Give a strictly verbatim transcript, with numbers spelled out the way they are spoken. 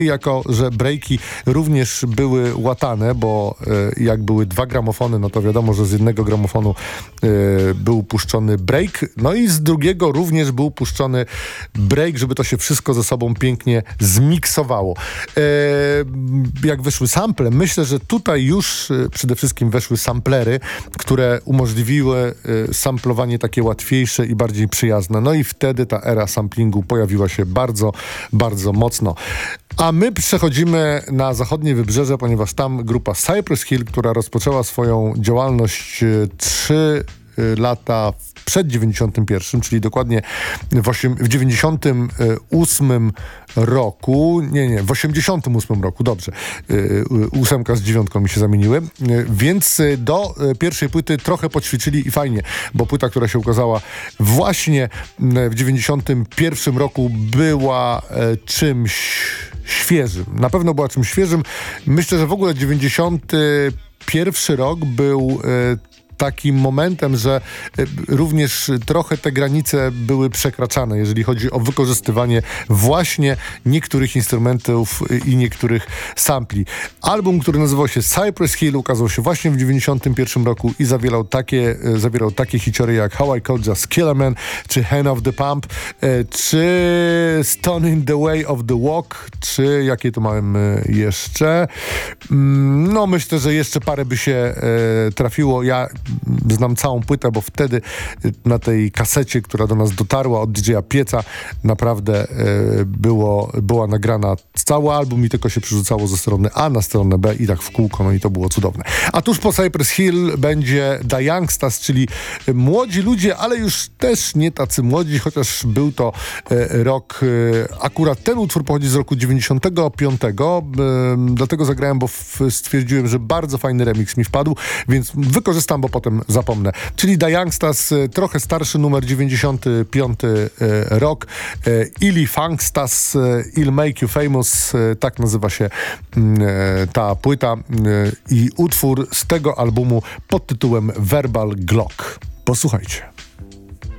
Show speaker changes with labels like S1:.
S1: Jako że breaki również były łatane, bo e, jak były dwa gramofony, no to wiadomo, że z jednego gramofonu e, był puszczony break, no i z drugiego również był puszczony break, żeby to się wszystko ze sobą pięknie zmiksowało. E, jak weszły sample, myślę, że tutaj już e, przede wszystkim weszły samplery, które umożliwiły e, samplowanie takie łatwiejsze i bardziej przyjazne. No i wtedy ta era samplingu pojawiła się bardzo, bardzo mocno. A my przechodzimy na zachodnie wybrzeże, ponieważ tam grupa Cypress Hill, która rozpoczęła swoją działalność trzy lata przed dziewięćdziesiątym pierwszym, czyli dokładnie w, osiem, w dziewięćdziesiątym ósmym roku, nie, nie, w osiemdziesiątym ósmym roku, dobrze, ósemka z dziewiątką mi się zamieniły, więc do pierwszej płyty trochę poćwiczyli i fajnie, bo płyta, która się ukazała właśnie w dziewięćdziesiątym pierwszym roku była czymś świeżym. Na pewno była czymś świeżym. Myślę, że w ogóle dziewięćdziesiąty pierwszy rok był takim momentem, że również trochę te granice były przekraczane, jeżeli chodzi o wykorzystywanie właśnie niektórych instrumentów i niektórych sampli. Album, który nazywał się Cypress Hill, ukazał się właśnie w dziewięćdziesiątym pierwszym roku i zawierał takie, zawierał takie hiciory jak How I Could Just Kill a Man, czy Hand of the Pump, czy Stone in the Way of the Walk, czy jakie tu mamy jeszcze? No myślę, że jeszcze parę by się trafiło. Ja znam całą płytę, bo wtedy na tej kasecie, która do nas dotarła od D J a Pieca, naprawdę e, było, była nagrana cały album i tylko się przerzucało ze strony A na stronę B i tak w kółko, no i to było cudowne. A tuż po Cypress Hill będzie The Youngsters, czyli młodzi ludzie, ale już też nie tacy młodzi, chociaż był to e, rok, e, akurat ten utwór pochodzi z roku dziewięćdziesiątego piątego, e, dlatego zagrałem, bo w, stwierdziłem, że bardzo fajny remix mi wpadł, więc wykorzystam, bo potem zapomnę. Czyli The Youngsters, trochę starszy numer, dziewięćdziesiąty piąty rok. Illy Funksters, I'll Make You Famous, tak nazywa się ta płyta i utwór z tego albumu pod tytułem Verbal Glock. Posłuchajcie.